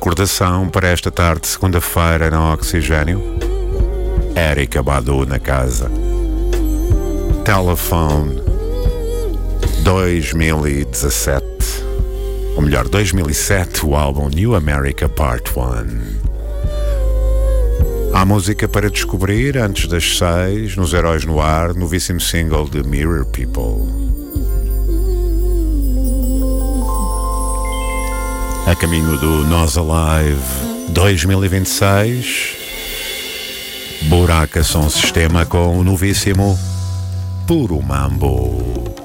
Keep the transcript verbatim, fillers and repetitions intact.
recordação para esta tarde, segunda-feira, na Oxigênio. Erykah Badu na casa. Telephone dois mil e dezassete, ou melhor, dois mil e sete, o álbum New America Part um. Há música para descobrir antes das seis, nos Heróis no Ar, novíssimo single de Mirror People. A caminho do Nós Alive dois mil e vinte e seis, Buraca Som Sistema com o novíssimo Puro Mambo.